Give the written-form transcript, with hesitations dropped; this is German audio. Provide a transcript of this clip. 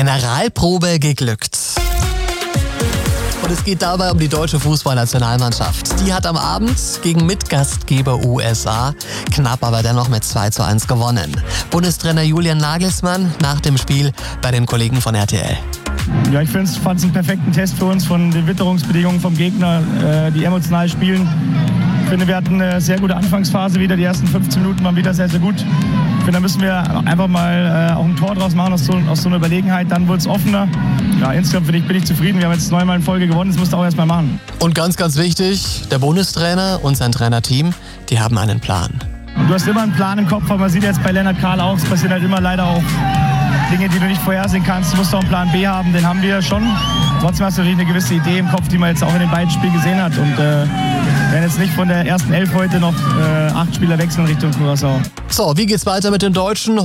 Generalprobe geglückt. Und es geht dabei um die deutsche Fußballnationalmannschaft. Die hat am Abend gegen Mitgastgeber USA knapp aber dennoch mit 2:1 gewonnen. Bundestrainer Julian Nagelsmann nach dem Spiel bei den Kollegen von RTL. Ja, ich fand es einen perfekten Test für uns von den Witterungsbedingungen vom Gegner, die emotional spielen. Ich finde, wir hatten eine sehr gute Anfangsphase wieder. Die ersten 15 Minuten waren wieder sehr, sehr gut. Ich finde, da müssen wir einfach mal auch ein Tor draus machen aus so einer Überlegenheit. Dann wurde es offener. Ja, insgesamt bin ich zufrieden. Wir haben jetzt 9-mal in Folge gewonnen. Das musst du auch erstmal machen. Und ganz, ganz wichtig, der Bundestrainer und sein Trainerteam, die haben einen Plan. Und du hast immer einen Plan im Kopf, aber man sieht jetzt bei Lennart Kahl auch, es passieren halt immer leider auch Dinge, die du nicht vorhersehen kannst. Du musst auch einen Plan B haben, den haben wir schon. Trotzdem hast du natürlich eine gewisse Idee im Kopf, die man jetzt auch in den beiden Spielen gesehen hat. Und werden jetzt nicht von der ersten 11 heute noch 8 Spieler wechseln Richtung Curaçao. So, wie geht's weiter mit den Deutschen?